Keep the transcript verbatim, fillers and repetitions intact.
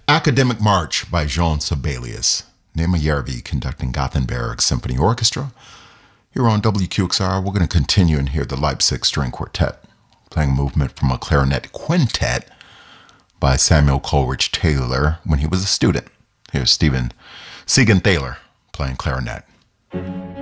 Academic March by Jean Sibelius. Nema Järvi conducting Gothenburg Symphony Orchestra. Here on W Q X R, we're going to continue and hear the Leipzig String Quartet, playing a movement from a clarinet quintet by Samuel Coleridge Taylor when he was a student. Here's Stephen Segan-Thaler playing clarinet.